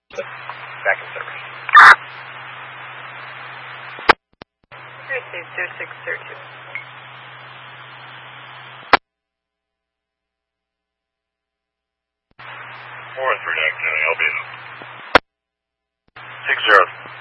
Back in service. Receive 2632. 413 activity, I'll be 60.